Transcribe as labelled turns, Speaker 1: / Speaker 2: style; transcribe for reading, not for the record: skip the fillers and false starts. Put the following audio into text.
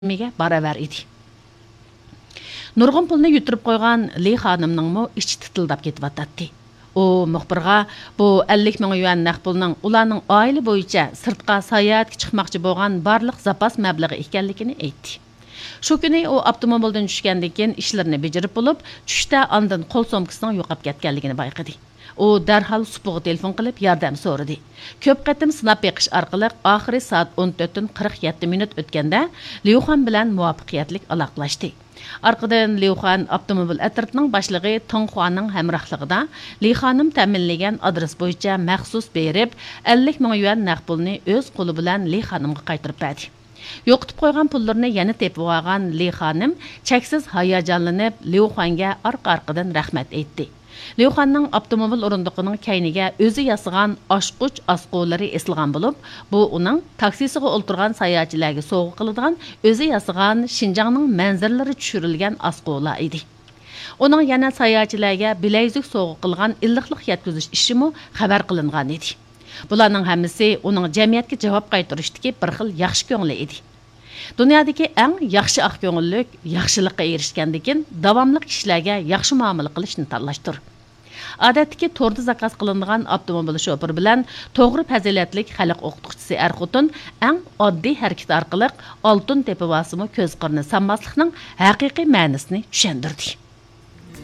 Speaker 1: baravar edi. Nurg'un pulni yutirib qo'ygan Li xonimningmi ichi titilдап ketib O muxbirga bu 50 ming yuan naqd pulning ularning oila bo'yicha sirtqa sayohatga chiqmoqchi bo'lgan barliq zapas mablag'i ekanligini aytdi. Shu kuni u avtomobildan tushgandan keyin ishlarini bajarib bo'lib, tushda ondan qo'l so'mkasining yo'qolib ketganligini bayqadi. U darhol supug'a telefon qilib yordam so'radi. Ko'p qatim sinab beqish orqali oxiri soat 14:47 minut o'tganda Liuxan bilan muvaffaqiyatli aloqalashdi. Arqadan Liuxan avtomobil atritining boshlig'i Tongxuaning hamrohligida Li xonim ta'minlagan adres bo'yicha maxsus berib 50 ming yuan naqd pulni o'z qo'li bilan Li xonimga qaytarib berdi. Yo'qitib qo'ygan pullarni yana tepib olgan Li xonim cheksiz hayajonlanib Liuxanga orqa-orqadan rahmat aytdi. Liuxanning avtomobil o'rindiqining kayniga o'zi yasagan oshquch asqolari esilgan bo'lib, bu uning taksisiga o'ltirgan sayohatchilarga sovg'a qiladigan o'zi yasagan Xinjiangning manzaralari tushirilgan asqolar edi. Uning yana sayohatchilarga bilayzuk sovg'a qilgan illiqlik yetkazish ishimi xabar qilingan edi. Bularning hammasi uning jamiyatga javob qaytarishdagi bir xil yaxshi ko'ngli edi. Dunyodagi eng yaxshi aq ko'ngillik yaxshilikqa erishgandan keyin davomli kishilarga yaxshi muomala qilishni tanlashdir. Odatdagi to'rda zakaz qilingan avtomobil shofir bilan to'g'ri fazilatlik xalq o'qituvchisi er-xotin eng oddiy harakat orqali oltin tepivasimi ko'z qirni sanmaslikning haqiqiy ma'nosini tushundirdi.